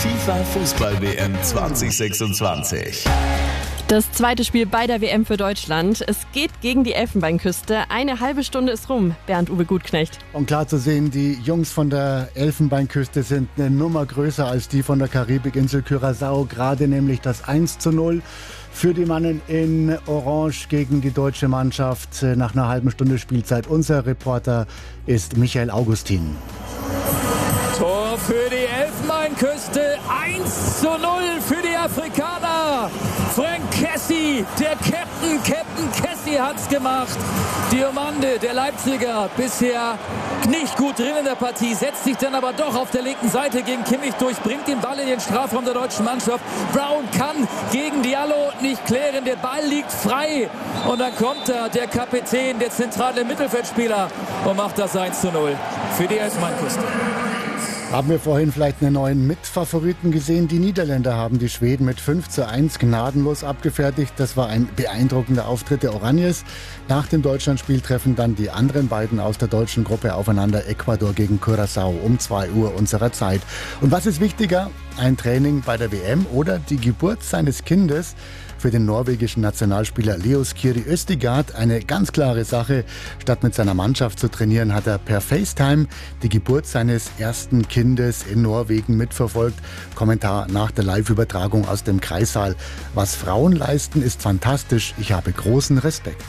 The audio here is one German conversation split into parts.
FIFA Fußball-WM 2026. Das zweite Spiel bei der WM für Deutschland. Es geht gegen die Elfenbeinküste. Eine halbe Stunde ist rum. Bernd-Uwe Gutknecht. Und klar zu sehen, die Jungs von der Elfenbeinküste sind eine Nummer größer als die von der Karibikinsel Curaçao. Gerade nämlich das 1:0 für die Mannen in Orange gegen die deutsche Mannschaft nach einer halben Stunde Spielzeit. Unser Reporter ist Michael Augustin. Tor für die Elfenbeinküste, 1:0 für die Afrikaner. Frank Kessie, der Captain Kessie hat's gemacht. Diomande, der Leipziger, bisher nicht gut drin in der Partie, setzt sich dann aber doch auf der linken Seite gegen Kimmich durch, bringt den Ball in den Strafraum der deutschen Mannschaft. Brown kann gegen Diallo nicht klären, der Ball liegt frei. Und dann kommt da der Kapitän, der zentrale Mittelfeldspieler und macht das 1:0 für die Elfenbeinküste. Haben wir vorhin vielleicht einen neuen Mitfavoriten gesehen? Die Niederländer haben die Schweden mit 5:1 gnadenlos abgefertigt. Das war ein beeindruckender Auftritt der Oranjes. Nach dem Deutschlandspiel treffen dann die anderen beiden aus der deutschen Gruppe aufeinander. Ecuador gegen Curaçao um 2 Uhr unserer Zeit. Und was ist wichtiger? Ein Training bei der WM oder die Geburt seines Kindes? Für den norwegischen Nationalspieler Leos Kiri Østigard eine ganz klare Sache. Statt mit seiner Mannschaft zu trainieren, hat er per FaceTime die Geburt seines ersten Kindes in Norwegen mitverfolgt. Kommentar nach der Live-Übertragung aus dem Kreissaal. Was Frauen leisten, ist fantastisch. Ich habe großen Respekt.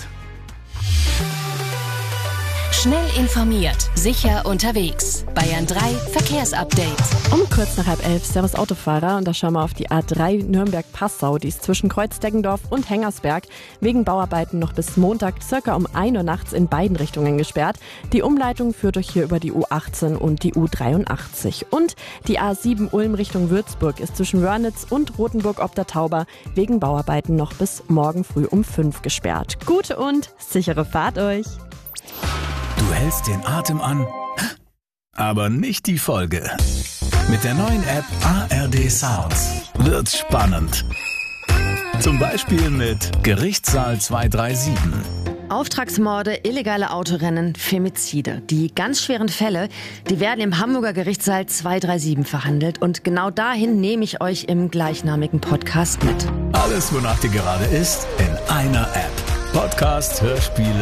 Schnell informiert, sicher unterwegs. Bayern 3 Verkehrsupdate. Um kurz nach 10:30. Servus Autofahrer. Und da schauen wir auf die A3 Nürnberg-Passau. Die ist zwischen Kreuzdeggendorf und Hengersberg wegen Bauarbeiten noch bis Montag circa um 1 Uhr nachts in beiden Richtungen gesperrt. Die Umleitung führt euch hier über die U18 und die U83. Und die A7 Ulm Richtung Würzburg ist zwischen Wörnitz und Rothenburg ob der Tauber wegen Bauarbeiten noch bis morgen früh um 5 gesperrt. Gute und sichere Fahrt euch! Du hältst den Atem an, aber nicht die Folge. Mit der neuen App ARD Sounds wird's spannend. Zum Beispiel mit Gerichtssaal 237. Auftragsmorde, illegale Autorennen, Femizide. Die ganz schweren Fälle, die werden im Hamburger Gerichtssaal 237 verhandelt. Und genau dahin nehme ich euch im gleichnamigen Podcast mit. Alles, wonach dir gerade ist, in einer App. Podcast, Hörspiele